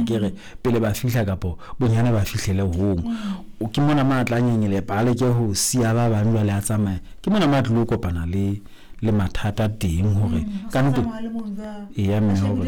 kere pele ba fihla kapo bonyane ba fihlele hong o ke mona matla nyenyele pale ke ho sia ba bang jwale a tsamaya ke mona matlo kopana le mathata teng hore ka ntse ya mme hore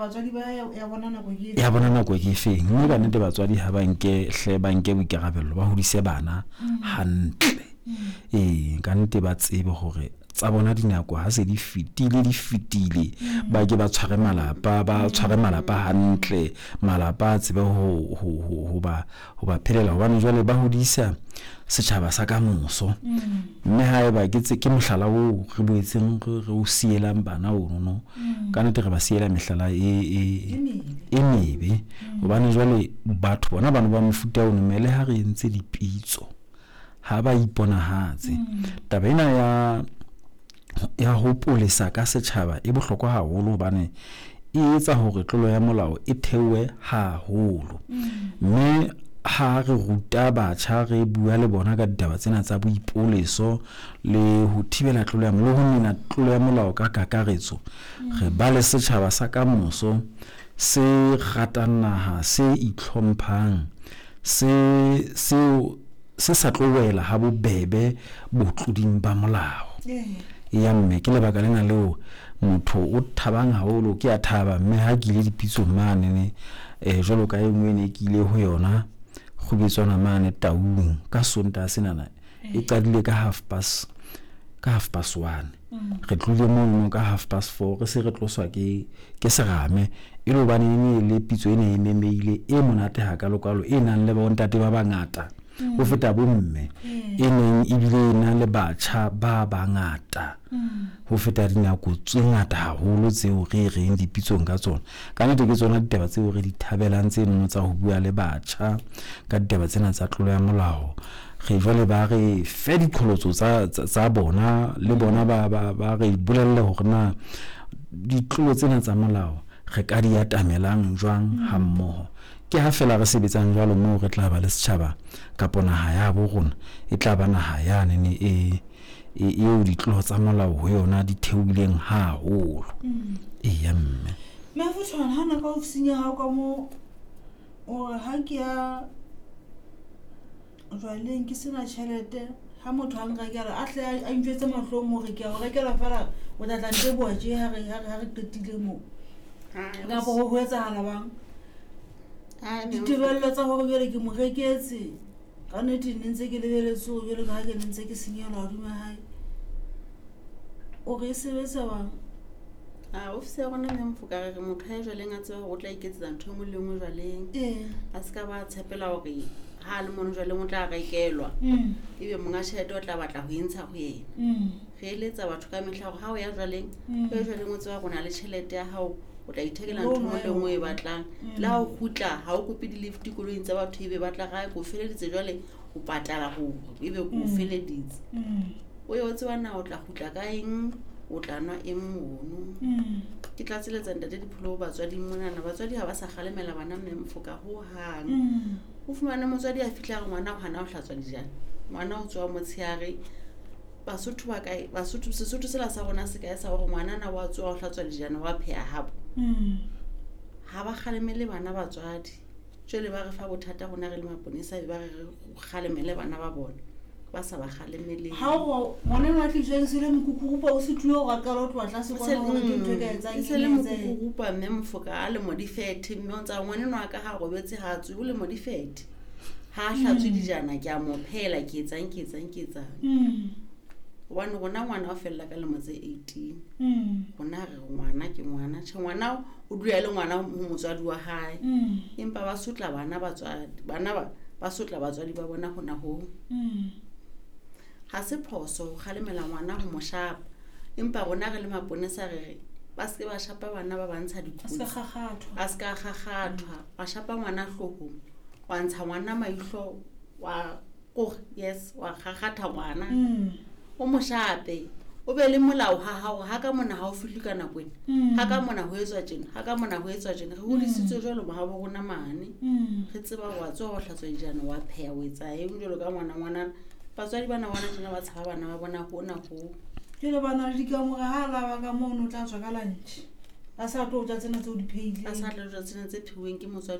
ya bona nako ke feng mme ba nnete batswadi ha ba nke boikarabelo ba hodise bana hantle ka nnete ba tsebe hore tsa bona dinako ha se di fitile ba ke ba tshware malapa hantle malapa tsebe ho ba phelela hobane jwale ba hodisa setjhaba sa ka moso mme ha eba ke mohlala o re boetseng re o sielang bana ono ka nnete re ba siela mehlala e mebe hobane jwale batho bona bana ba mofuta o mmele ha re entse dipitso ha ba iponahatse taba ena ya ho polisa ka setjhaba e bohlokwa haholo hobane e etsa hore tlolo ya molao e thewe haholo mme ha re ruta batjha re bua le bona ka ditaba tsena tsa boipoleso le ho thibela tlolo ya molao ho nena tlolo ya molao ka kakaretso re ba le setjhaba sa ka moso se ratang naha se itlhomphang se sa tlowela ha bobebe botloding ba molao ya mme ke lebaka lena leo motho o thabang haholo ke a thaba mme ha ke ile dipitso mane jwalo ka engwe ne ke ile ho yona go bitswana mane Taung ka Sontaha senana e qadile ka 1:30 re tlile mo ka 4:30 re se re tloswa ke serame e lo bane ne le pitso ene e memeile e monate ha ka lokalo e nang le bontate ba bangata ho feta bomme e neng ebile ena le batjha ba bangata ho feta dinako tse ngata haholo tseo re reng dipitsong ka tsona ka nnete ke tsona ditaba tseo re di thabelang tseno tsa ho bua le batjha ka ditaba tsena tsa tlolo ya molao re jwale ba re fe diqholotso tsa bona le bona ba re bolelle hore na ditlolo tsena tsa molao re ka di atamelang jwang ha mmoho ke ha fela re sebetsang jwalo moo re tla ba le setjhaba kapo naha ya bo rona e tla ba naha ya nene eo ditlolo tsa molao ho yona di theoileng haholo ya mme mafutshwana hana ka ofising ya hao ka mo o ha ke ya jwaleng ke sena tjhelete ha motho a nrekela a hle a njwetse mahlong hore ke a o rekela fela o tla tlante boaje ha re qetile mo ka bo ho etsahala bang ditebello tsa hore jwale ke mo reketse ka nnete ne ntse ke lebeletse ho jwale ka ha ke ntse ke senyela hodima hae o re sebetsa bang ofisi ya rona mme mfokare re motho ha jwale nga tseba go tla iketsetsa ntho mo lengwe jwaleng a ska ba tshepela hore ha le mono jwale mo tla rekelwa ebe monga tjhelete o tla batla ho intsha go yena re eletsa batho ka mehla hore ha o ya jwaleng o jwale mo tseba gona le tjhelete ya hao o tla ithekela ntho mo lengwe e batlang la ho khutla ha o kope di lift koloing tsa batho ebe batla ga go feleditse jwale o patala ho ebe go feleditse o yo tseba na o tla khutla ka eng o tla nwa emono ke tla tseletsa ntate dipholo batswadi monana batswadi ha ba sa kgalemela bana mme mfoka ho hang o fumana motswadi a fihla re ngwana o hana o hlatswa dijana ngwana o tswa motshiare Basotho ba kae Sesotho sela sa bona se kae sa hore ngwana na wa tswa o hlatswa dijana wa pheha hapo ha ba kgalemele bana batswadi jwale ba re fa bothata gona re le maponesa ba re kgalemele bana ba bona ba sa ba kgalemele ha o ngwana wa tlile se le mkukurupa o se tlo ga ka rotwa tla se bona gore ke ntwe ka etsang se le mkukurupa mme mfoka a le modifect mme o tsa ngwana no ka ha go betse ha tswe o le modifect ha hlatswe dijana ke a mo phela ke etsang One ngwana o fella ka lemo tse 18 bona re ngwana ke ngwana tshwe ngwana o dula le ngwana mo motswadi wa hae empa ba sotla bana ba sotla batswadi ba bona hona ho ha se phoso kgalemela ngwana ho moshapa empa bona re le maponesa re ba se ba shapa bana ba bantsha dikutsi a ska gagathwa ba shapa ngwana hloho wa ntsha ngwana maihlo wa yes wa gagatha ngwana o moshape o be le molao ha hao ha ka mona ha o fihli ka nakweni ha ka mona ho etswa tjena re hodisitswe jwalo mo ha bo rona mane re tseba wa tswa ho hlatswa dijana wa pheya o etsa eng jwalo ka ngwana batswadi bana tjena ba tshaba bana ba bona hona ho ke le bana le dikamora ha la ba ka mono tla tswa ka lunch a sa tlo tla tsena tse o di phehile a sa tla tla tsena tse phiweng ke motswadi